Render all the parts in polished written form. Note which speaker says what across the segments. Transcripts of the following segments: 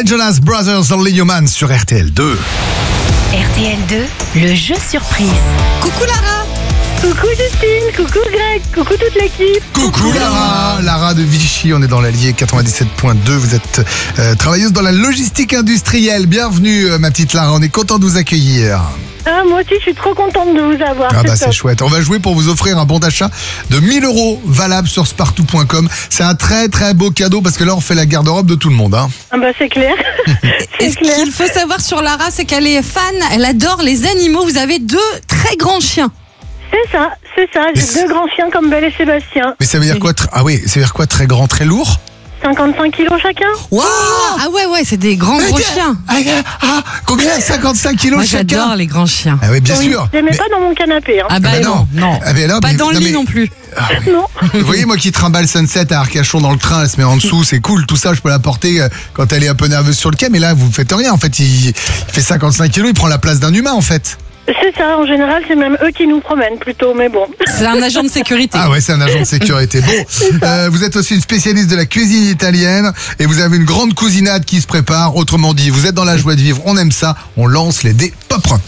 Speaker 1: Les Jonas Brothers, Only Human sur RTL2.
Speaker 2: RTL2, le jeu surprise.
Speaker 3: Coucou Lara.
Speaker 4: Coucou Justine, coucou Greg, coucou toute l'équipe.
Speaker 1: Coucou Lara de Vichy, on est dans l'Allier 97.2, vous êtes travailleuse dans la logistique industrielle. Bienvenue ma petite Lara, on est content de vous accueillir.
Speaker 4: Ah, moi aussi je suis trop contente de vous avoir.
Speaker 1: Ah bah c'est
Speaker 4: top.
Speaker 1: chouette, on va jouer pour vous offrir un bon d'achat de 1 000 € valable sur spartou.com. C'est un très très beau cadeau parce que là on fait la garde-robe de tout le monde.
Speaker 4: Ah bah c'est clair.
Speaker 3: Et
Speaker 4: C'est
Speaker 3: ce
Speaker 4: clair.
Speaker 3: qu'il faut savoir sur Lara, c'est qu'elle est fan, elle adore les animaux. Vous avez 2 très grands chiens.
Speaker 4: C'est ça.
Speaker 1: Mais
Speaker 4: J'ai 2 grands chiens comme Belle et Sébastien.
Speaker 1: Mais ça veut dire quoi Ah oui, ça veut dire quoi très grand, très lourd?
Speaker 4: 55 kilos chacun.
Speaker 1: Waouh.
Speaker 3: Ah ouais, c'est des grands gros chiens.
Speaker 1: Combien? 55 kilos
Speaker 3: Moi
Speaker 1: chacun?
Speaker 3: j'adore les grands chiens.
Speaker 1: Ah oui, bien
Speaker 4: Oui,
Speaker 1: sûr.
Speaker 4: je les mets
Speaker 1: Mais-
Speaker 4: pas dans mon canapé. Hein.
Speaker 3: Ah bah non.
Speaker 1: Ah, mais alors,
Speaker 3: Pas
Speaker 1: mais-
Speaker 3: dans le
Speaker 1: non,
Speaker 3: lit
Speaker 1: mais-
Speaker 3: non plus.
Speaker 4: Non.
Speaker 1: Vous voyez, moi qui trimballe Sunset à Arcachon dans le train, elle se met en dessous, c'est cool, tout ça, je peux la porter quand elle est un peu nerveuse sur le quai, mais là, vous faites rien, en fait, il fait 55 kilos, il prend la place d'un humain, en fait.
Speaker 4: C'est ça, en général c'est même eux qui nous promènent plutôt, mais bon.
Speaker 3: C'est un agent de sécurité.
Speaker 1: Ah ouais, c'est un agent de sécurité. Bon, vous êtes aussi une spécialiste de la cuisine italienne, et vous avez une grande cousinade qui se prépare, autrement dit, vous êtes dans la joie de vivre, on aime ça, on lance les dés pop rock.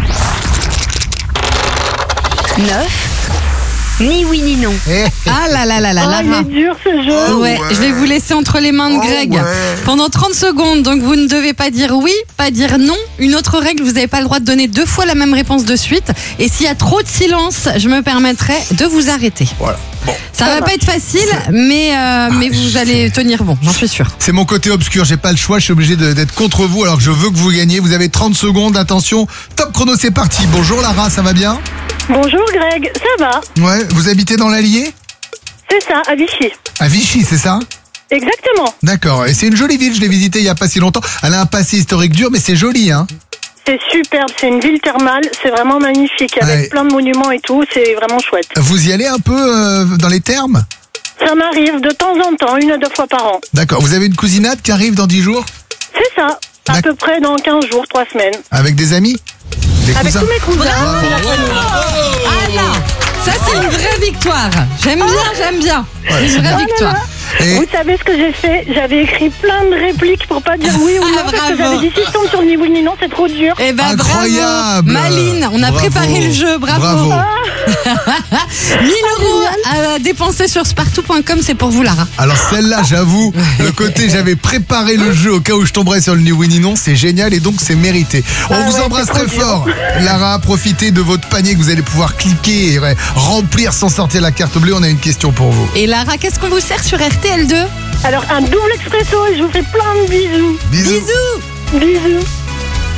Speaker 2: 9. Ni oui ni non.
Speaker 3: Ah là,
Speaker 4: Ah,
Speaker 3: Lara.
Speaker 4: il est dur ce jeu.
Speaker 1: Oh,
Speaker 3: Ouais, je vais vous laisser entre les mains de
Speaker 1: Oh,
Speaker 3: Greg
Speaker 1: ouais.
Speaker 3: pendant 30 secondes. Donc vous ne devez pas dire oui, pas dire non. Une autre règle, vous n'avez pas le droit de donner 2 fois la même réponse de suite. Et s'il y a trop de silence, je me permettrai de vous arrêter.
Speaker 1: Voilà. Bon,
Speaker 3: Ça va pas être facile, mais vous allez tenir bon, j'en suis sûre.
Speaker 1: c'est mon côté obscur, j'ai pas le choix, je suis obligé d'être contre vous, alors que je veux que vous gagniez. Vous avez 30 secondes, attention, top chrono, c'est parti. Bonjour Lara, ça va bien?
Speaker 4: Bonjour Greg, ça va?
Speaker 1: Ouais, vous habitez dans l'Allier?
Speaker 4: C'est ça, à Vichy.
Speaker 1: À Vichy, c'est ça?
Speaker 4: Exactement.
Speaker 1: D'accord, et c'est une jolie ville, je l'ai visitée il y a pas si longtemps. Elle a un passé historique dur, mais c'est joli, hein?
Speaker 4: C'est superbe, c'est une ville thermale, c'est vraiment magnifique, avec
Speaker 1: Ouais.
Speaker 4: plein de monuments et tout, c'est vraiment chouette.
Speaker 1: Vous y allez un peu dans les thermes?
Speaker 4: Ça m'arrive de temps en temps, 1 à 2 fois par an.
Speaker 1: D'accord, vous avez une cousinade qui arrive dans 10 jours?
Speaker 4: C'est ça, à
Speaker 1: D'ac-
Speaker 4: peu près dans 15 jours, 3 semaines.
Speaker 1: Avec des amis? Des
Speaker 4: Avec
Speaker 1: cousins?
Speaker 4: tous mes cousins. et la famille.
Speaker 3: Ah là, ça c'est une vraie victoire. J'aime bien.
Speaker 1: Ouais,
Speaker 3: Une
Speaker 1: c'est
Speaker 3: vraie
Speaker 1: bien.
Speaker 3: victoire.
Speaker 1: Et
Speaker 4: Vous savez ce que j'ai fait? J'avais écrit plein de répliques pour pas dire oui ou non, parce que
Speaker 3: bravo.
Speaker 4: j'avais dit si je tombe sur ni oui ni non, c'est trop dur.
Speaker 3: Eh ben
Speaker 1: incroyable!
Speaker 3: bravo, Maline, on a
Speaker 1: Bravo.
Speaker 3: préparé le jeu, bravo. 1000 € à dépenser sur spartou.com, c'est pour vous Lara.
Speaker 1: Alors celle-là, j'avoue, le côté j'avais préparé le jeu au cas où je tomberais sur le ni oui ni non, c'est génial et donc c'est mérité. On
Speaker 4: Ah
Speaker 1: vous
Speaker 4: ouais,
Speaker 1: embrasse
Speaker 4: c'est
Speaker 1: très
Speaker 4: trop dur.
Speaker 1: fort. Lara, profitez de votre panier que vous allez pouvoir cliquer et remplir sans sortir la carte bleue. On a une question pour vous.
Speaker 3: Et Lara, qu'est-ce qu'on vous sert sur RTL2?
Speaker 4: Alors un double expresso et je vous fais plein de bisous.
Speaker 1: Bisous.
Speaker 3: Bisous.
Speaker 4: Bisous.